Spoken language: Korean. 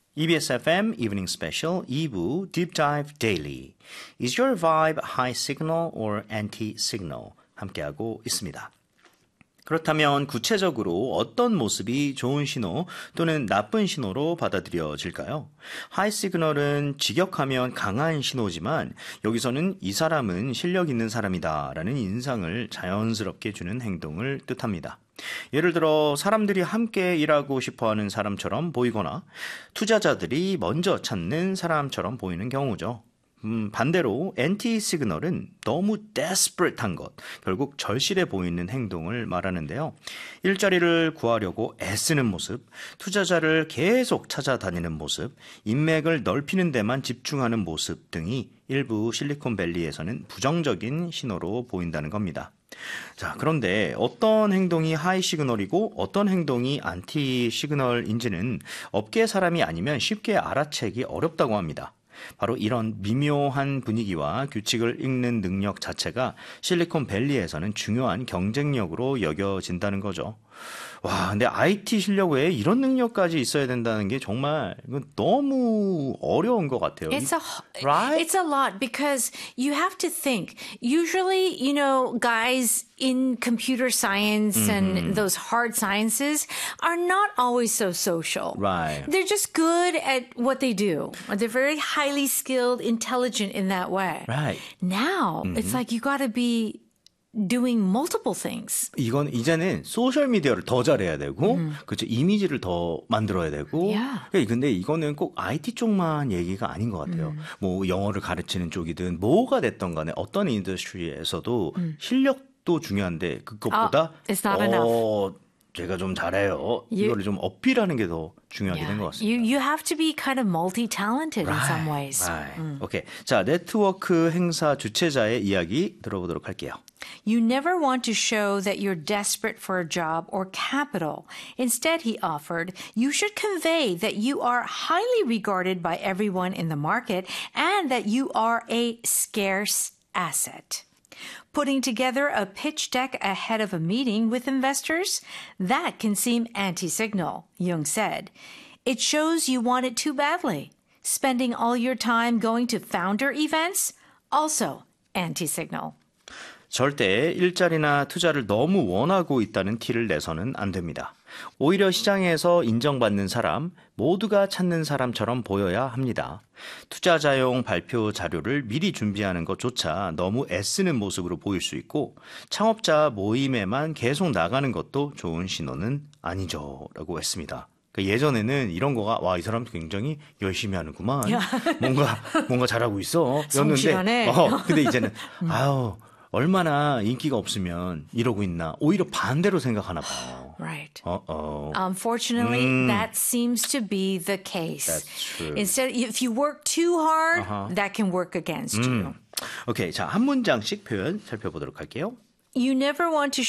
EBS FM Evening Special 2부 Deep Dive Daily. Is your vibe high signal or anti-signal? 함께하고 있습니다. 그렇다면 구체적으로 어떤 모습이 좋은 신호 또는 나쁜 신호로 받아들여질까요? 하이 시그널은 직역하면 강한 신호지만 여기서는 이 사람은 실력 있는 사람이다 라는 인상을 자연스럽게 주는 행동을 뜻합니다. 예를 들어 사람들이 함께 일하고 싶어하는 사람처럼 보이거나 투자자들이 먼저 찾는 사람처럼 보이는 경우죠. 반대로 엔티 시그널은 너무 desperate한 것, 결국 절실해 보이는 행동을 말하는데요. 일자리를 구하려고 애쓰는 모습, 투자자를 계속 찾아다니는 모습, 인맥을 넓히는 데만 집중하는 모습 등이 일부 실리콘밸리에서는 부정적인 신호로 보인다는 겁니다. 자, 그런데 어떤 행동이 하이 시그널이고 어떤 행동이 안티 시그널인지는 업계 사람이 아니면 쉽게 알아채기 어렵다고 합니다. 바로 이런 미묘한 분위기와 규칙을 읽는 능력 자체가 실리콘밸리에서는 중요한 경쟁력으로 여겨진다는 거죠. 와, 근데 IT 실력 외에 이런 능력까지 있어야 된다는 게 정말 이건 너무 어려운 것 같아요. Right? It's a lot because you have to think. Usually, guys in computer science and those hard sciences are not always so social. Right. They're just good at what they do. They're very highly skilled, intelligent in that way. Right. Now, it's like you got to be doing multiple things. 이건 이제는 소셜 미디어를 더 잘해야 되고, 그렇죠. 이미지를 더 만들어야 되고. Yeah. 근데 이거는 꼭 IT 쪽만 얘기가 아닌 것 같아요. 뭐 영어를 가르치는 쪽이든 뭐가 됐던 간에 어떤 인더스트리에서도 실력도 중요한데 그것보다 it's not enough. 제가 좀 잘해요. 이거를 좀 어필하는 게 더 중요하게 된 것 같습니다. You have to be kind of multi-talented in some ways. Right. 오케이. 자, 네트워크 행사 주최자의 이야기 들어보도록 할게요. You never want to show that you're desperate for a job or capital. Instead, he offered, you should convey that you are highly regarded by everyone in the market and that you are a scarce asset. Putting together a pitch deck ahead of a meeting with investors? That can seem anti-signal, Jung said. It shows you want it too badly. Spending all your time going to founder events? Also anti-signal. 절대 일자리나 투자를 너무 원하고 있다는 티를 내서는 안 됩니다. 오히려 시장에서 인정받는 사람, 모두가 찾는 사람처럼 보여야 합니다. 투자자용 발표 자료를 미리 준비하는 것조차 너무 애쓰는 모습으로 보일 수 있고 창업자 모임에만 계속 나가는 것도 좋은 신호는 아니죠 라고 했습니다. 그러니까 예전에는 이런 거가 와, 이 사람 굉장히 열심히 하는구만. 뭔가 잘하고 있어. 였는데 근데 이제는 아유 얼마나 인기가 없으면 이러고 있나. 오히려 반대로 생각하나 봐요. Right. Uh-oh. Unfortunately, that seems to be the case. That's true. Instead, if you work too hard, that can work against you. 오케이, 자, 한 문장씩 표현 살펴보도록 할게요. You never want to